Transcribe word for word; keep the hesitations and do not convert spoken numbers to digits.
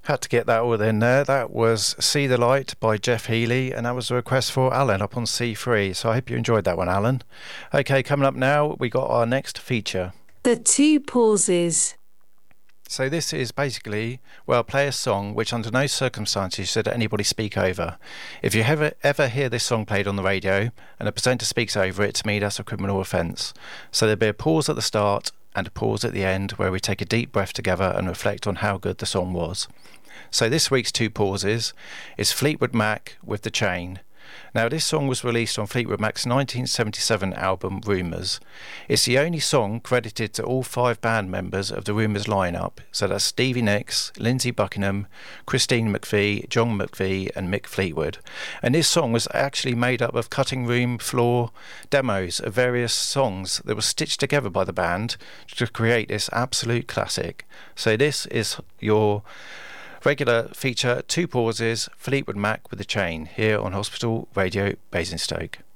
Had to get that all in there. That was See the Light by Jeff Healey, and that was a request for Alan up on C three. So I hope you enjoyed that one, Alan. Okay, coming up now, we got our next feature. The Two Pauses. So this is basically, well, play a song which under no circumstances should anybody speak over. If you ever, ever hear this song played on the radio and a presenter speaks over it, to me that's a criminal offence. So there'll be a pause at the start and a pause at the end where we take a deep breath together and reflect on how good the song was. So this week's Two Pauses is Fleetwood Mac with The Chain. Now this song was released on Fleetwood Mac's nineteen seventy-seven album Rumours. It's the only song credited to all five band members of the Rumours lineup, so that's Stevie Nicks, Lindsey Buckingham, Christine McVie, John McVie and Mick Fleetwood. And this song was actually made up of cutting room floor demos of various songs that were stitched together by the band to create this absolute classic. So this is your regular feature, Two Pauses, Fleetwood Mac with The Chain, here on Hospital Radio Basingstoke.